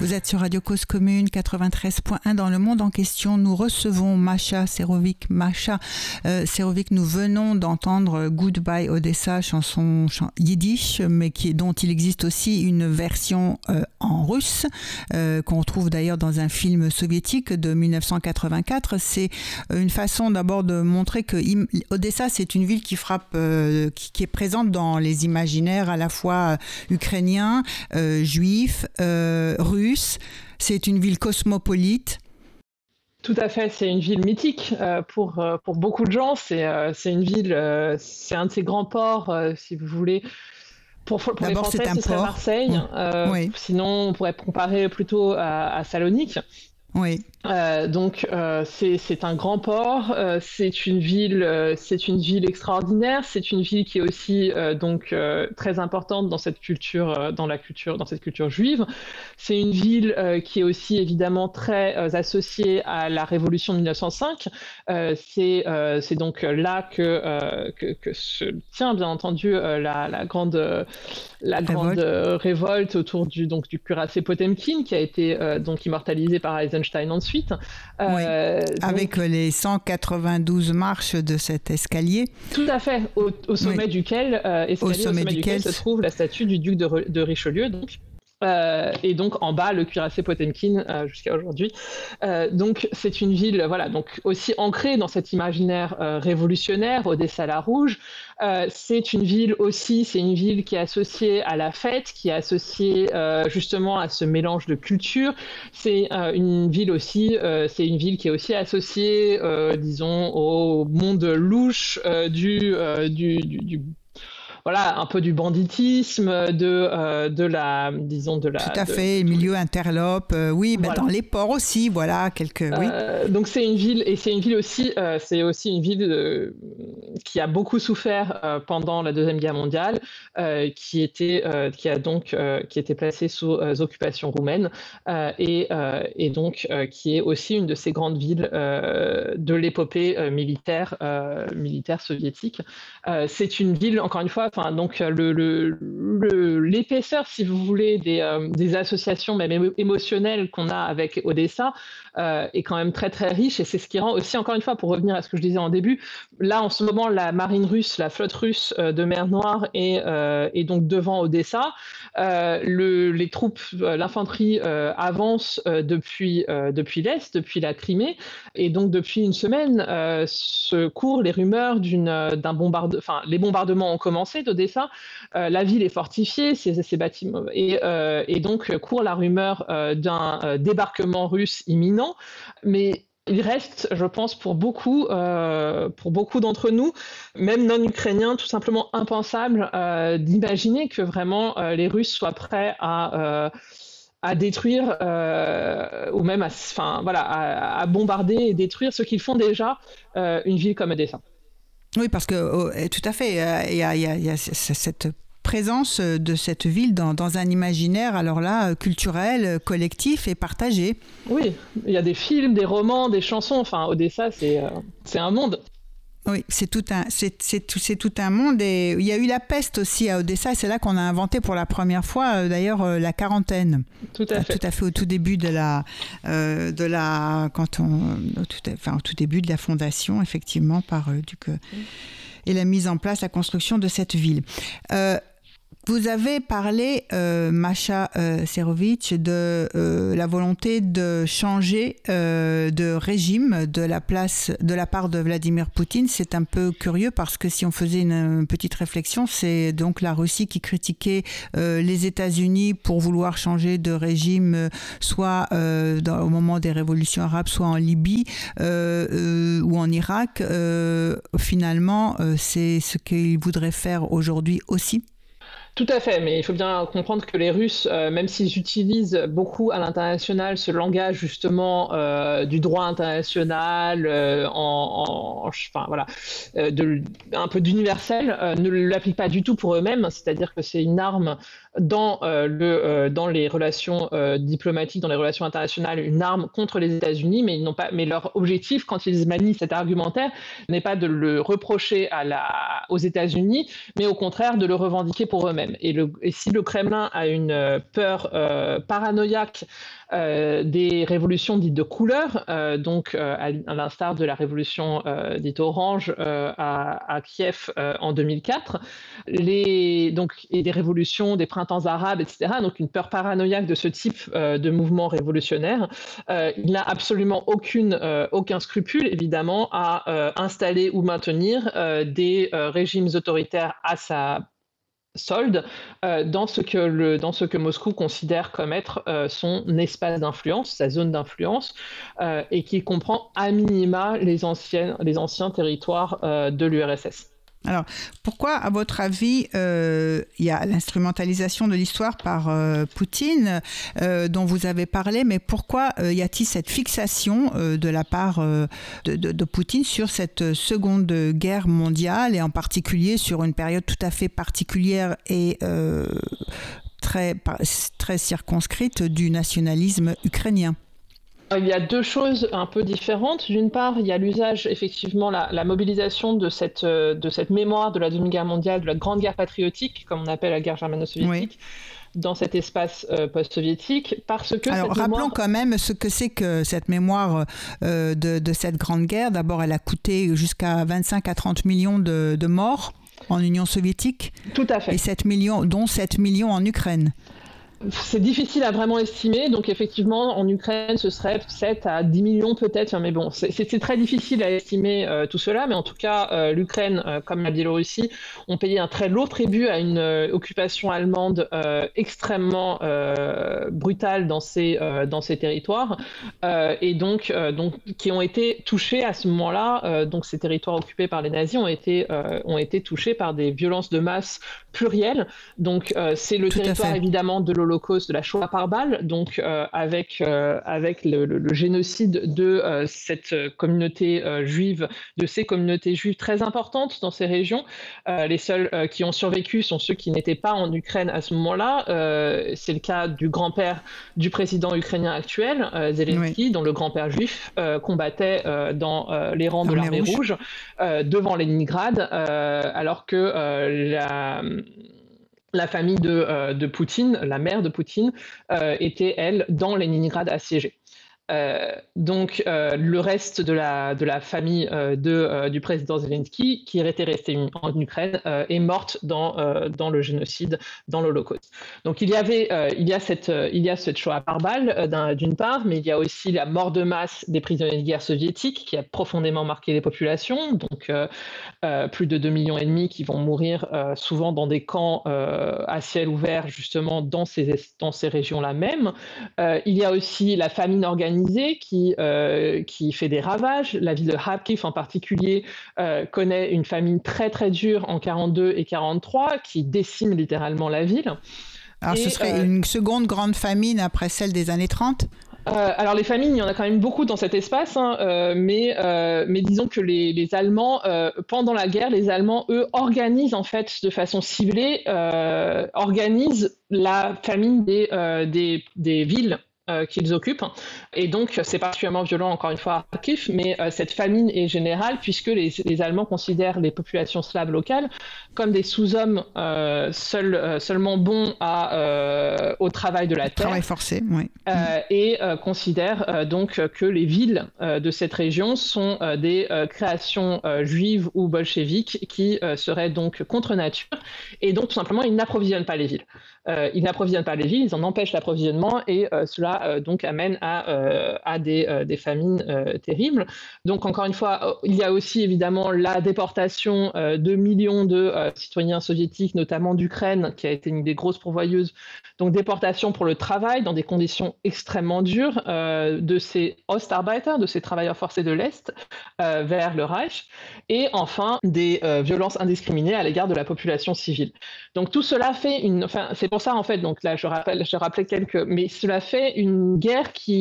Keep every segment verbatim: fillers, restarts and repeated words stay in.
Vous êtes sur Radio Cause Commune quatre-vingt-treize point un dans le monde en question. Nous recevons Masha Serovic. Masha euh, Serovic, nous venons d'entendre Goodbye Odessa, chanson chan- yiddish, mais qui, dont il existe aussi une version euh, en russe, euh, qu'on trouve d'ailleurs dans un film soviétique de dix-neuf cent quatre-vingt-quatre. C'est une façon d'abord de montrer que im- Odessa, c'est une ville qui frappe, euh, qui, qui est présente dans les imaginaires à la fois ukrainiens, euh, juifs, euh, russes. C'est une ville cosmopolite. Tout à fait, c'est une ville mythique euh, pour, euh, pour beaucoup de gens. C'est, euh, c'est une ville, euh, c'est un de ces grands ports, euh, si vous voulez. Pour, pour D'abord, les Français, c'est un ce serait port. Marseille. Oui. Euh, Oui. Sinon, on pourrait comparer plutôt à, à Salonique. Oui. Euh, donc euh, c'est, c'est un grand port, euh, c'est une ville, euh, c'est une ville extraordinaire, c'est une ville qui est aussi euh, donc euh, très importante dans cette culture, euh, dans la culture, dans cette culture juive. C'est une ville euh, qui est aussi évidemment très euh, associée à la Révolution de dix-neuf cent cinq. Euh, c'est, euh, c'est donc là que, euh, que que se tient bien entendu euh, la, la grande euh, la Révolte. grande euh, révolte autour du donc du cuirassé Potemkin qui a été euh, donc immortalisé par Eisenstein ensuite. Euh, oui, avec donc, les cent quatre-vingt-douze marches de cet escalier. Tout à fait, au, au sommet oui. duquel, euh, escalier, au sommet, au sommet duquel, duquel se trouve la statue du duc de, de Richelieu. Donc. Euh, et donc en bas le cuirassé Potemkin euh, jusqu'à aujourd'hui. Euh, donc c'est une ville, voilà, donc aussi ancrée dans cet imaginaire euh, révolutionnaire, Odessa la Rouge. Euh, c'est une ville aussi, c'est une ville qui est associée à la fête, qui est associée euh, justement à ce mélange de cultures. C'est euh, une ville aussi, euh, c'est une ville qui est aussi associée, euh, disons, au monde louche euh, du, euh, du, du, du voilà, un peu du banditisme, de, euh, de la, disons, de la... Tout à de, fait, de, milieu interlope, euh, oui, ben voilà. Dans les ports aussi, voilà, quelques... Oui. Euh, donc c'est une ville, et c'est une ville aussi, euh, c'est aussi une ville euh, qui a beaucoup souffert euh, pendant la Deuxième Guerre mondiale, euh, qui était, euh, qui a donc, euh, qui était placée sous euh, occupation roumaine, euh, et, euh, et donc euh, qui est aussi une de ces grandes villes euh, de l'épopée euh, militaire, euh, militaire soviétique. Euh, c'est une ville, encore une fois, enfin donc le, le, le, l'épaisseur, si vous voulez, des, euh, des associations même émo- émotionnelles qu'on a avec Odessa euh, est quand même très très riche, et c'est ce qui rend aussi, encore une fois, pour revenir à ce que je disais en début, là en ce moment la marine russe, la flotte russe euh, de mer Noire est, euh, est donc devant Odessa. Euh, le, les troupes, euh, l'infanterie euh, avance euh, depuis, euh, depuis l'Est, depuis la Crimée, et donc depuis une semaine euh, se courent les rumeurs d'une, d'un bombardement, enfin les bombardements ont commencé d'Odessa, euh, la ville est fortifiée, ses, ses bâtiments, et, euh, et donc court la rumeur euh, d'un euh, débarquement russe imminent, mais il reste, je pense, pour beaucoup, euh, pour beaucoup d'entre nous, même non ukrainiens, tout simplement impensable euh, d'imaginer que vraiment euh, les Russes soient prêts à euh, à détruire euh, ou même à, enfin, voilà, à, à bombarder et détruire ce qu'ils font déjà euh, une ville comme Odessa. Oui, parce que oh, tout à fait, il y a, il y a, il y a cette présence de cette ville dans, dans un imaginaire, alors là, culturel, collectif et partagé. Oui, il y a des films, des romans, des chansons, enfin Odessa, c'est, euh, c'est un monde. Oui, c'est tout un, c'est, c'est, tout, c'est tout un monde, et il y a eu la peste aussi à Odessa, et c'est là qu'on a inventé pour la première fois, d'ailleurs, la quarantaine. Tout à fait. Tout à fait au tout début de la, euh, de la, quand on, au tout, enfin, au tout début de la fondation, effectivement, par euh, Duc, et la mise en place, la construction de cette ville. Euh, Vous avez parlé, euh, Masha euh, Serovic, de euh, la volonté de changer euh, de régime de la, place, de la part de Vladimir Poutine. C'est un peu curieux parce que si on faisait une, une petite réflexion, c'est donc la Russie qui critiquait euh, les États-Unis pour vouloir changer de régime, soit euh, dans, au moment des révolutions arabes, soit en Libye euh, euh, ou en Irak. Euh, finalement, euh, c'est ce qu'ils voudraient faire aujourd'hui aussi. Tout à fait, mais il faut bien comprendre que les Russes, euh, même s'ils utilisent beaucoup à l'international ce langage justement euh, du droit international, euh, en, en, enfin voilà, euh, de, un peu d'universel, euh, ne l'appliquent pas du tout pour eux-mêmes. C'est-à-dire que c'est une arme dans, euh, le, euh, dans les relations euh, diplomatiques, dans les relations internationales, une arme contre les États-Unis, mais, ils n'ont pas, mais leur objectif, quand ils manient cet argumentaire, n'est pas de le reprocher à la, aux États-Unis, mais au contraire de le revendiquer pour eux-mêmes. Et, le, et si le Kremlin a une peur euh, paranoïaque euh, des révolutions dites de couleur, euh, donc euh, à, à l'instar de la révolution euh, dite orange euh, à, à Kiev euh, en deux mille quatre, les, donc, et des révolutions, des printemps arabes, et cetera, donc une peur paranoïaque de ce type euh, de mouvement révolutionnaire, euh, il n'a absolument aucune, euh, aucun scrupule, évidemment, à euh, installer ou maintenir euh, des euh, régimes autoritaires à sa solde euh, dans, ce que le, dans ce que Moscou considère comme être euh, son espace d'influence, sa zone d'influence, euh, et qui comprend à minima les, anciennes, les anciens territoires euh, de l'U R S S. Alors, pourquoi, à votre avis, euh, il y a l'instrumentalisation de l'histoire par euh, Poutine, euh, dont vous avez parlé, mais pourquoi euh, y a-t-il cette fixation euh, de la part euh, de, de, de Poutine sur cette Seconde Guerre mondiale, et en particulier sur une période tout à fait particulière et euh, très, très circonscrite du nationalisme ukrainien ? Il y a deux choses un peu différentes. D'une part, il y a l'usage, effectivement, la, la mobilisation de cette, de cette mémoire de la Deuxième Guerre mondiale, de la Grande Guerre patriotique, comme on appelle la guerre germano-soviétique, oui, dans cet espace euh, post-soviétique, parce que... Alors, cette rappelons mémoire... quand même ce que c'est que cette mémoire euh, de, de cette Grande Guerre. D'abord, elle a coûté jusqu'à vingt-cinq à trente millions de, de morts en Union soviétique. Tout à fait. Et sept millions, dont sept millions en Ukraine. C'est difficile à vraiment estimer, donc effectivement en Ukraine ce serait sept à dix millions peut-être, mais bon c'est, c'est très difficile à estimer euh, tout cela, mais en tout cas euh, l'Ukraine euh, comme la Biélorussie ont payé un très lourd tribut à une euh, occupation allemande euh, extrêmement euh, brutale dans ces, euh, dans ces territoires, euh, et donc, euh, donc qui ont été touchés à ce moment-là, euh, donc ces territoires occupés par les nazis ont été, euh, ont été touchés par des violences de masse plurielles, donc euh, c'est le tout territoire évidemment de l'Holocauste, de la Shoah par balle, donc euh, avec, euh, avec le, le, le génocide de euh, cette communauté euh, juive, de ces communautés juives très importantes dans ces régions. Euh, les seuls euh, qui ont survécu sont ceux qui n'étaient pas en Ukraine à ce moment-là. Euh, c'est le cas du grand-père du président ukrainien actuel, euh, Zelensky, oui, dont le grand-père juif euh, combattait euh, dans euh, les rangs de l'armée rouge, rouge euh, devant Leningrad, euh, alors que euh, la... La famille de, euh, de Poutine, la mère de Poutine, euh, était, elle, dans Leningrad assiégée. Euh, donc euh, le reste de la, de la famille euh, de, euh, du président Zelensky, qui était restée en Ukraine, euh, est morte dans, euh, dans le génocide, dans l'Holocauste. Donc il y avait, euh, il y a cette, euh, il y a cette Shoah par balle euh, d'une part, mais il y a aussi la mort de masse des prisonniers de guerre soviétiques qui a profondément marqué les populations. Donc euh, euh, plus de deux millions et demi qui vont mourir euh, souvent dans des camps euh, à ciel ouvert, justement dans ces, dans ces régions-là même. Euh, il y a aussi la famine organisée Qui, euh, qui fait des ravages. La ville de Kharkiv en particulier euh, connaît une famine très très dure en quarante-deux et quarante-trois qui décime littéralement la ville. Alors et, ce serait euh, une seconde grande famine après celle des années trente ? Euh, alors les famines, il y en a quand même beaucoup dans cet espace, hein, euh, mais, euh, mais disons que les, les Allemands, euh, pendant la guerre, les Allemands, eux, organisent en fait de façon ciblée, euh, organisent la famine des, euh, des, des villes Euh, qu'ils occupent. Et donc, c'est particulièrement violent, encore une fois, à Kharkiv, mais euh, cette famine est générale puisque les, les Allemands considèrent les populations slaves locales comme des sous-hommes euh, seuls, euh, seulement bons à, euh, au travail de la terre. Travail forcé, oui. Euh, mmh. Et euh, considèrent euh, donc que les villes euh, de cette région sont euh, des euh, créations euh, juives ou bolcheviques qui euh, seraient donc contre nature, et donc tout simplement, ils n'approvisionnent pas les villes. Euh, ils n'approvisionnent pas les villes, ils en empêchent l'approvisionnement, et euh, cela euh, donc amène à, euh, à des, euh, des famines euh, terribles. Donc encore une fois, il y a aussi évidemment la déportation euh, de millions de euh, citoyens soviétiques, notamment d'Ukraine, qui a été une des grosses pourvoyeuses. Donc déportation pour le travail dans des conditions extrêmement dures euh, de ces Ostarbeiter, de ces travailleurs forcés de l'Est, euh, vers le Reich, et enfin des euh, violences indiscriminées à l'égard de la population civile. Donc tout cela fait une... Enfin, c'est pour ça en fait, donc là je rappelle, je rappelais quelques... Mais cela fait une guerre qui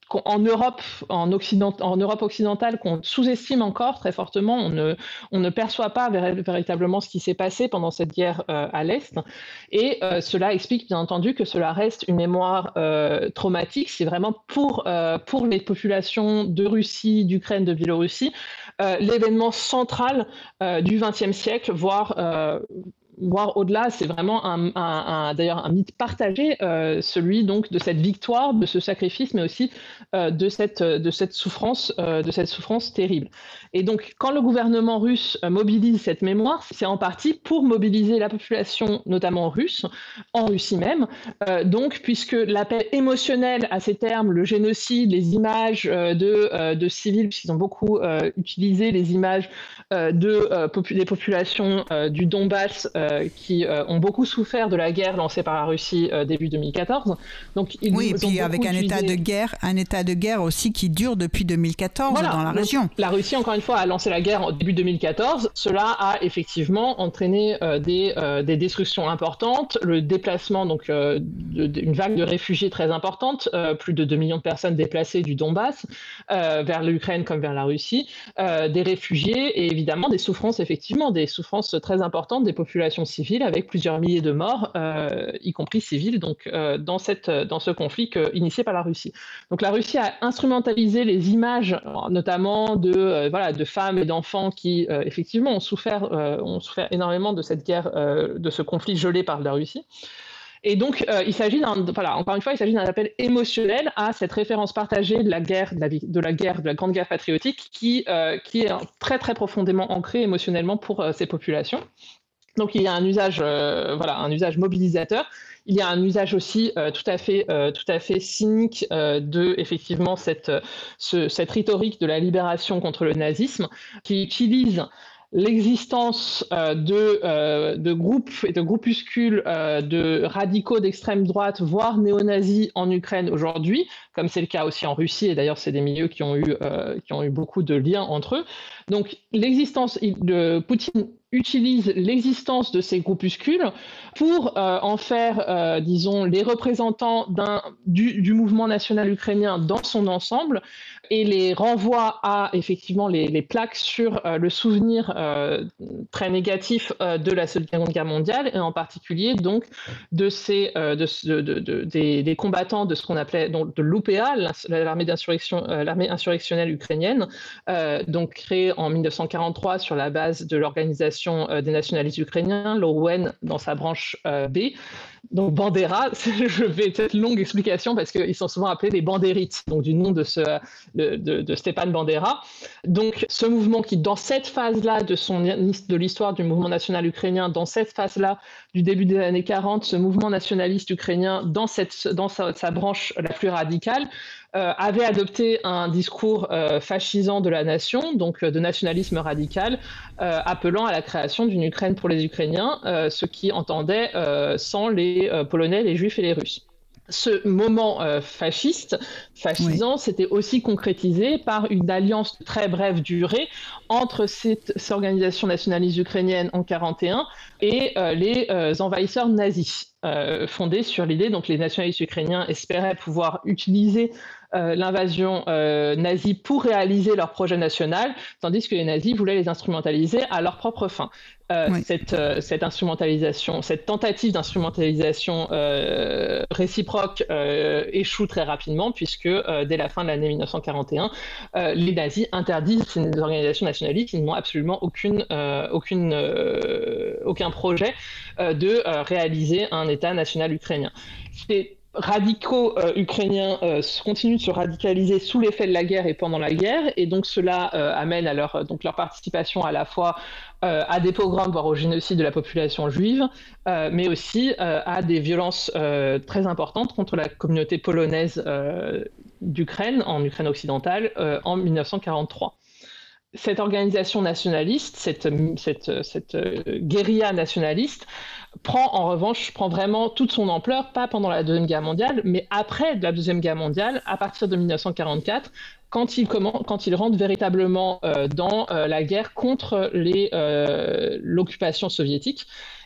en Europe, en, Occident, en Europe occidentale, qu'on sous-estime encore très fortement. On ne, on ne perçoit pas vér- véritablement ce qui s'est passé pendant cette guerre euh, à l'Est. Et euh, cela explique bien entendu que cela reste une mémoire euh, traumatique. C'est vraiment pour, euh, pour les populations de Russie, d'Ukraine, de Biélorussie, euh, l'événement central euh, du vingtième siècle, voire... Euh, voire au-delà, c'est vraiment un, un, un, d'ailleurs un mythe partagé, euh, celui donc de cette victoire, de ce sacrifice, mais aussi euh, de, cette, de, cette souffrance, euh, de cette souffrance terrible. Et donc, quand le gouvernement russe mobilise cette mémoire, c'est en partie pour mobiliser la population, notamment russe, en Russie même. Euh, donc, puisque l'appel émotionnel à ces termes, le génocide, les images euh, de, euh, de civils, puisqu'ils ont beaucoup euh, utilisé les images euh, de, euh, popu- des populations euh, du Donbass, euh, qui euh, ont beaucoup souffert de la guerre lancée par la Russie euh, début deux mille quatorze. Donc, ils, oui, et ils puis avec un utilisé... état de guerre, un état de guerre aussi qui dure depuis deux mille quatorze voilà, dans la région. La Russie, encore une fois, a lancé la guerre en début deux mille quatorze. Cela a effectivement entraîné euh, des, euh, des destructions importantes, le déplacement, donc euh, de, de, une vague de réfugiés très importante, euh, plus de deux millions de personnes déplacées du Donbass euh, vers l'Ukraine comme vers la Russie, euh, des réfugiés et évidemment des souffrances, effectivement, des souffrances très importantes des populations civiles avec plusieurs milliers de morts, euh, y compris civiles, donc euh, dans, cette, dans ce conflit que, initié par la Russie. Donc la Russie a instrumentalisé les images, notamment de, euh, voilà, de femmes et d'enfants qui euh, effectivement ont souffert, euh, ont souffert énormément de cette guerre, euh, de ce conflit gelé par la Russie. Et donc, euh, il s'agit d'un, voilà, encore une fois, il s'agit d'un appel émotionnel à cette référence partagée de la guerre, de la, de la guerre, de la grande guerre patriotique, qui, euh, qui est très très profondément ancrée émotionnellement pour euh, ces populations. Donc il y a un usage, euh, voilà, un usage mobilisateur. Il y a un usage aussi euh, tout à fait, euh, tout à fait cynique euh, de effectivement cette, ce, cette rhétorique de la libération contre le nazisme, qui utilise l'existence euh, de, euh, de groupes et de groupuscules euh, de radicaux d'extrême droite, voire néo-nazis en Ukraine aujourd'hui, comme c'est le cas aussi en Russie, et d'ailleurs c'est des milieux qui ont eu, euh, qui ont eu beaucoup de liens entre eux. Donc l'existence de Poutine utilise l'existence de ces groupuscules pour euh, en faire, euh, disons, les représentants d'un, du, du mouvement national ukrainien dans son ensemble et les renvoie à, effectivement, les, les plaques sur euh, le souvenir euh, très négatif euh, de la Seconde Guerre mondiale et en particulier, donc, de ces, euh, de, de, de, de, des, des combattants de ce qu'on appelait donc, de l'U P A, l'armée, d'insurrection, euh, l'armée insurrectionnelle ukrainienne, euh, donc créée en mille neuf cent quarante-trois sur la base de l'organisation des nationalistes ukrainiens, l'O U N dans sa branche euh, B. Donc Bandera, je vais cette longue explication parce qu'ils sont souvent appelés les bandérites, donc du nom de, ce, de, de, de Stepan Bandera. Donc ce mouvement qui, dans cette phase-là de, son, de l'histoire du mouvement national ukrainien, dans cette phase-là du début des années quarante, ce mouvement nationaliste ukrainien, dans, cette, dans sa, sa branche la plus radicale, Euh, avait adopté un discours euh, fascisant de la nation, donc euh, de nationalisme radical, euh, appelant à la création d'une Ukraine pour les Ukrainiens, euh, ce qui entendait euh, sans les euh, Polonais, les Juifs et les Russes. Ce moment euh, fasciste, fascisant, oui. s'était aussi concrétisé par une alliance de très brève durée entre cette, cette organisation nationaliste ukrainienne en quarante et un et euh, les euh, envahisseurs nazis, euh, fondés sur l'idée, donc les nationalistes ukrainiens espéraient pouvoir utiliser Euh, l'invasion euh, nazie pour réaliser leur projet national, tandis que les nazis voulaient les instrumentaliser à leur propre fin. Euh, oui. cette, euh, cette instrumentalisation, cette tentative d'instrumentalisation euh, réciproque euh, échoue très rapidement, puisque euh, dès la fin de l'année mille neuf cent quarante et un, euh, les nazis interdisent ces organisations nationalistes, ils n'ont absolument aucune, euh, aucune, euh, aucun projet euh, de euh, réaliser un État national ukrainien. C'est radicaux euh, ukrainiens euh, continuent de se radicaliser sous l'effet de la guerre et pendant la guerre, et donc cela euh, amène à leur, donc leur participation à la fois euh, à des pogroms, voire au génocide de la population juive, euh, mais aussi euh, à des violences euh, très importantes contre la communauté polonaise euh, d'Ukraine, en Ukraine occidentale, euh, en mille neuf cent quarante-trois. Cette organisation nationaliste, cette, cette, cette guérilla nationaliste, prend en revanche prend vraiment toute son ampleur, pas pendant la Deuxième Guerre mondiale, mais après la Deuxième Guerre mondiale, à partir de mille neuf cent quarante-quatre, quand il, comment, quand il rentre véritablement euh, dans euh, la guerre contre les, euh, l'occupation soviétique.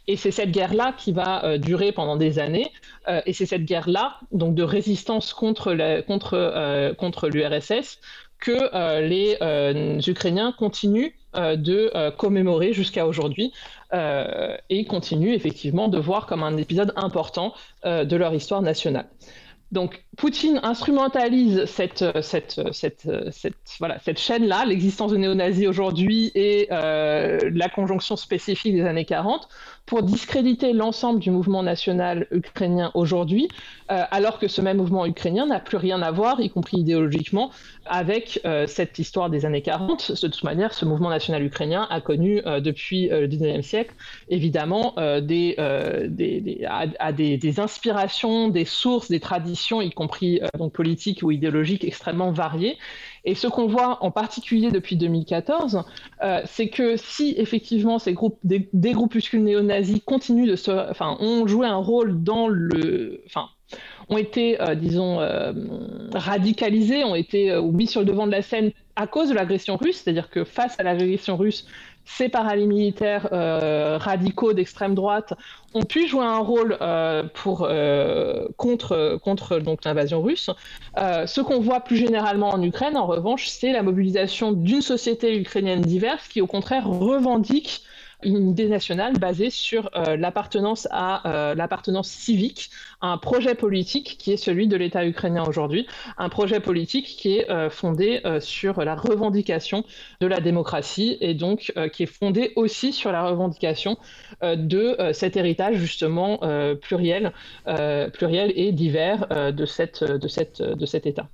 Et c'est cette guerre-là qui va euh, durer pendant des années. Euh, et c'est cette guerre-là, donc de résistance contre, la, contre, euh, contre l'U R S S, que euh, les euh, Ukrainiens continuent euh, de euh, commémorer jusqu'à aujourd'hui euh, et continuent effectivement de voir comme un épisode important euh, de leur histoire nationale. Donc, Poutine instrumentalise cette, cette, cette, cette, voilà, cette chaîne-là, l'existence de néo-nazis aujourd'hui et euh, la conjonction spécifique des années quarante, pour discréditer l'ensemble du mouvement national ukrainien aujourd'hui, euh, alors que ce même mouvement ukrainien n'a plus rien à voir, y compris idéologiquement, avec euh, cette histoire des années quarante. De toute manière, ce mouvement national ukrainien a connu euh, depuis euh, le dix-neuvième siècle, évidemment, euh, des, euh, des, des, à, à des, des inspirations, des sources, des traditions, y compris euh, donc politiques ou idéologiques, extrêmement variées. Et ce qu'on voit en particulier depuis deux mille quatorze, euh, c'est que si effectivement ces groupes, des, des groupuscules néo-nazis continuent de se, enfin, ont joué un rôle dans le, enfin, ont été, euh, disons, euh, radicalisés, ont été euh, mis sur le devant de la scène à cause de l'agression russe, c'est-à-dire que face à l'agression russe, ces paramilitaires euh, radicaux d'extrême droite ont pu jouer un rôle euh, pour, euh, contre, contre donc, l'invasion russe. Euh, ce qu'on voit plus généralement en Ukraine, en revanche, c'est la mobilisation d'une société ukrainienne diverse qui, au contraire, revendique une idée nationale basée sur euh, l'appartenance à euh, l'appartenance civique, à un projet politique qui est celui de l'État ukrainien aujourd'hui, un projet politique qui est euh, fondé euh, sur la revendication de la démocratie et donc euh, qui est fondé aussi sur la revendication euh, de euh, cet héritage justement euh, pluriel, euh, pluriel et divers euh, de, cette, de, cette, de cet État.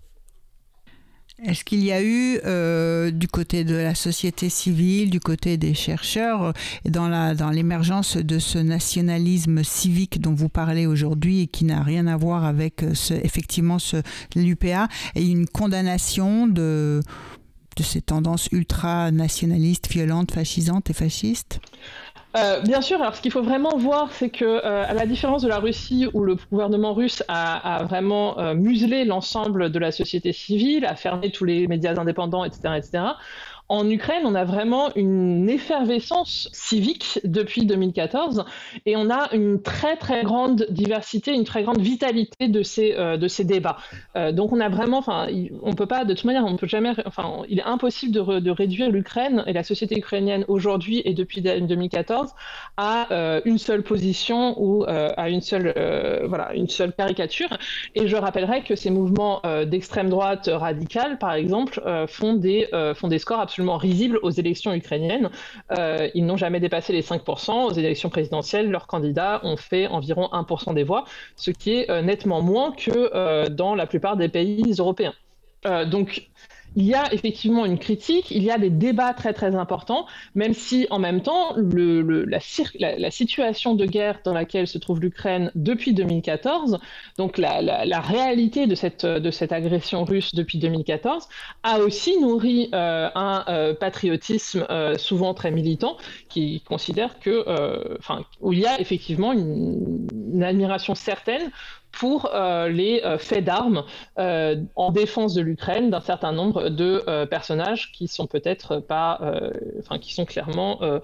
Est-ce qu'il y a eu, euh, du côté de la société civile, du côté des chercheurs, dans, la, dans l'émergence de ce nationalisme civique dont vous parlez aujourd'hui et qui n'a rien à voir avec ce, effectivement ce, l'U P A, et une condamnation de, de ces tendances ultra-nationalistes, violentes, fascisantes et fascistes ? Euh, bien sûr, alors ce qu'il faut vraiment voir, c'est que, euh, à la différence de la Russie, où le gouvernement russe a, a vraiment euh, muselé l'ensemble de la société civile, a fermé tous les médias indépendants, et cetera, et cetera, en Ukraine, on a vraiment une effervescence civique depuis deux mille quatorze et on a une très très grande diversité, une très grande vitalité de ces, euh, de ces débats. Euh, donc on a vraiment, enfin, on peut pas, de toute manière, on peut jamais, enfin, il est impossible de, re, de réduire l'Ukraine et la société ukrainienne aujourd'hui et depuis deux mille quatorze à euh, une seule position ou euh, à une seule, euh, voilà, une seule caricature. Et je rappellerai que ces mouvements euh, d'extrême droite radicale, par exemple, euh, font des, euh, font des scores absolument risibles aux élections ukrainiennes. Euh, ils n'ont jamais dépassé les cinq pour cent. Aux élections présidentielles, leurs candidats ont fait environ un pour cent des voix, ce qui est euh, nettement moins que euh, dans la plupart des pays européens. Euh, donc, il y a effectivement une critique, il y a des débats très très importants, même si en même temps, le, le, la, la, la situation de guerre dans laquelle se trouve l'Ukraine depuis deux mille quatorze, donc la, la, la réalité de cette, de cette agression russe depuis deux mille quatorze, a aussi nourri euh, un euh, patriotisme euh, souvent très militant qui considère que, euh, enfin, où il y a effectivement une, une admiration certaine pour euh, les euh, faits d'armes euh, en défense de l'Ukraine d'un certain nombre de euh, personnages qui sont peut-être pas, euh, enfin qui sont clairement euh,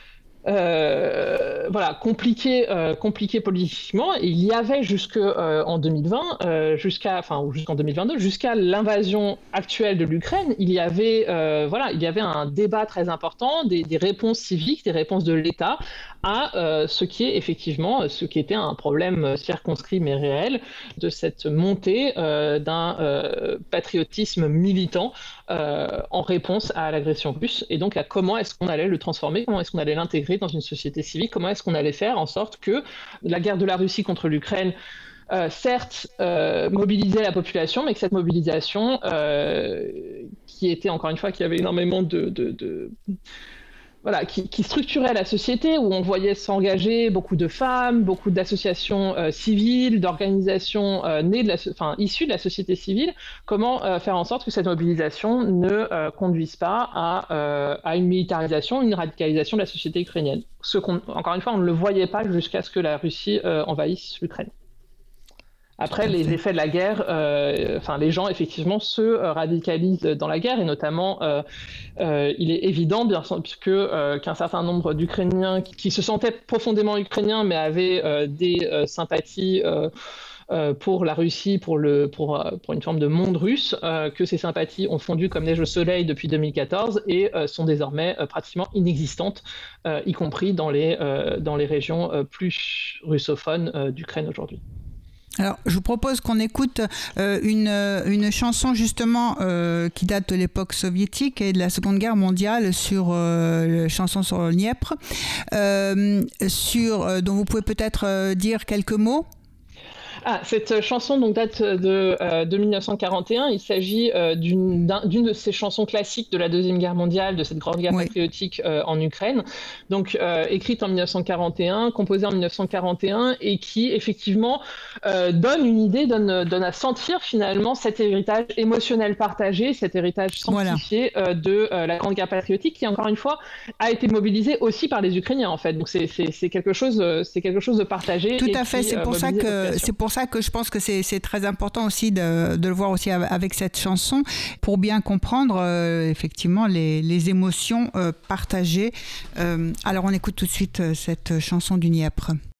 Euh, voilà, compliqué, euh, compliqué politiquement. Et il y avait jusque euh, en deux mille vingt, euh, jusqu'à, enfin jusqu'en deux mille vingt-deux, jusqu'à l'invasion actuelle de l'Ukraine, il y avait, euh, voilà, il y avait un débat très important, des, des réponses civiques, des réponses de l'État à euh, ce qui est effectivement, ce qui était un problème circonscrit mais réel de cette montée euh, d'un euh, patriotisme militant euh, en réponse à l'agression russe, et donc à comment est-ce qu'on allait le transformer, comment est-ce qu'on allait l'intégrer dans une société civique, comment est-ce qu'on allait faire en sorte que la guerre de la Russie contre l'Ukraine, euh, certes, euh, mobilisait la population, mais que cette mobilisation, euh, qui était, encore une fois, qui avait énormément de... de, de Voilà, qui, qui structurait la société, où on voyait s'engager beaucoup de femmes, beaucoup d'associations euh, civiles, d'organisations euh, nées de la, enfin, issues de la société civile. Comment euh, faire en sorte que cette mobilisation ne euh, conduise pas à, euh, à une militarisation, une radicalisation de la société ukrainienne. Ce qu'on, encore une fois, on ne le voyait pas jusqu'à ce que la Russie euh, envahisse l'Ukraine. Après, les effets de la guerre, euh, enfin, les gens, effectivement, se euh, radicalisent dans la guerre, et notamment, euh, euh, il est évident, bien sûr, puisque, euh, qu'un certain nombre d'Ukrainiens qui, qui se sentaient profondément ukrainiens, mais avaient euh, des euh, sympathies euh, euh, pour la Russie, pour, le, pour, euh, pour une forme de monde russe, euh, que ces sympathies ont fondu comme neige au soleil depuis deux mille quatorze et euh, sont désormais euh, pratiquement inexistantes, euh, y compris dans les, euh, dans les régions euh, plus russophones euh, d'Ukraine aujourd'hui. Alors, je vous propose qu'on écoute euh, une, une chanson justement euh, qui date de l'époque soviétique et de la Seconde Guerre mondiale, sur euh, chanson sur le Dniepr, euh, sur, euh, dont vous pouvez peut-être euh, dire quelques mots. Ah, cette chanson donc, date de, euh, de mille neuf cent quarante et un. Il s'agit euh, d'une, d'un, d'une de ces chansons classiques de la Deuxième Guerre mondiale, de cette grande guerre oui. patriotique euh, en Ukraine, donc euh, écrite en mille neuf cent quarante et un, composée en mille neuf cent quarante et un, et qui effectivement euh, donne une idée, donne, donne à sentir finalement cet héritage émotionnel partagé, cet héritage sanctifié voilà. euh, de euh, la grande guerre patriotique, qui encore une fois a été mobilisé aussi par les Ukrainiens en fait. Donc c'est, c'est, c'est, quelque, chose, c'est quelque chose de partagé. Tout à fait, qui, c'est pour euh, ça que c'est pour ça que je pense que c'est, c'est très important aussi de, de le voir aussi avec cette chanson pour bien comprendre euh, effectivement les, les émotions euh, partagées. Euh, alors on écoute tout de suite cette chanson du Dniepr.